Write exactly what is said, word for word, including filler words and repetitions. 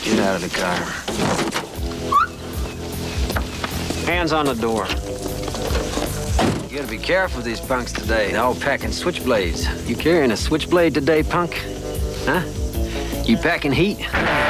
Get out of the car. Hands on the door. You gotta be careful with these punks today. They're all packing switchblades. You carrying a switchblade today, punk? Huh? You packing heat?